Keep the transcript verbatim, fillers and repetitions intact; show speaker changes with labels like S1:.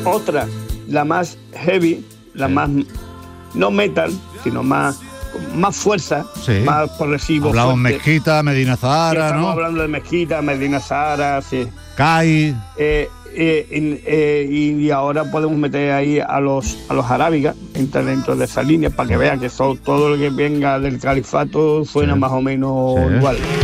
S1: otra, la más heavy, la sí. más, no metal, sino más, más fuerza, sí. más progresivo.
S2: Hablamos fuerte. Mezquita, Medina Zahara,
S1: estamos
S2: ¿no?
S1: Estamos hablando de Mezquita, Medina Zahara, sí.
S2: Kai.
S1: Eh, eh, eh, y ahora podemos meter ahí a los a los arábigas, entra dentro de esa línea para que vean que son, todo lo que venga del califato suena sí. más o menos sí. igual.